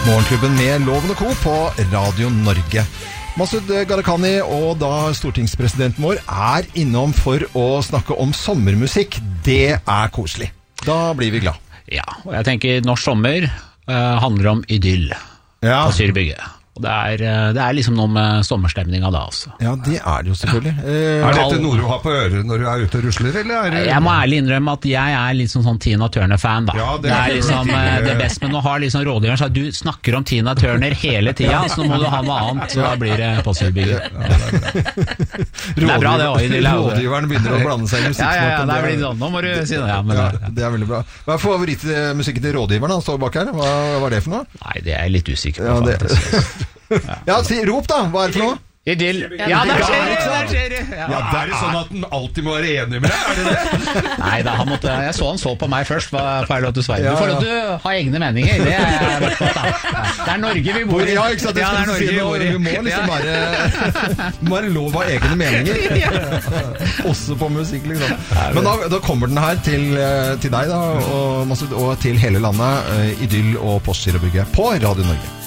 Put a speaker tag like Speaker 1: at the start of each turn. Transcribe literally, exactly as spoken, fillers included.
Speaker 1: Morgenklubben med Loven og Co. på Radio Norge. Masud Gharahkhani og da stortingspresidenten vår er innom for å snakke om sommermusikk. Det er koselig. Da blir vi glad.
Speaker 2: Ja, og jeg tenker norsk sommer uh, handler om idyll
Speaker 1: ja.
Speaker 2: på Syrbygget. Og det er, det er liksom noe med sommerstemninga da, altså.
Speaker 1: Ja, det er det jo selvfølgelig.
Speaker 3: Eh, er dette noe du har på øret når du er ute og rusler, eller er det...
Speaker 2: Jeg må ærlig innrømme at jeg er litt sånn, sånn Tina Turner-fan, da.
Speaker 3: Ja, det,
Speaker 2: det er liksom uh, det beste, men nå har liksom rådgiveren sagt, du snakker om Tina Turner hele tida, så nå må du ha noe annet, så da blir det på Syrbygget. Ja, det, det er bra det også, idyll.
Speaker 1: Rådgiveren begynner å blande seg i musikk.
Speaker 2: Ja, ja, ja, det er blitt sånn, nå må du si det. Ja, men
Speaker 1: ja, det er veldig bra. Hva er favorittmusikken til rådgiveren? Han står bak her. Hva var det for noe?
Speaker 2: Nei, det er jeg litt usikker på,
Speaker 1: ja, det...
Speaker 2: faktisk.
Speaker 1: Ja, ja si, rop da, hva er det for noe?
Speaker 2: Idyll. Ja, der skjer det, der skjer det.
Speaker 3: Ja, ja, det er det sånn at den alltid må være enig med deg, er det det?
Speaker 2: Nei, da, han måtte, jeg så han så på meg først, hva feil at du svarer. Du får lov til å ha egne meninger, det er vært godt da. Det er Norge vi bor i.
Speaker 1: Ja, ikke sant, det skal si noe, vi må liksom bare, må være lov å ha egne meninger. Også på musikk, liksom. Men da, da kommer den her til, til deg da, og, og til hele landet, Idyll og Post Syrbygget på Radio Norge.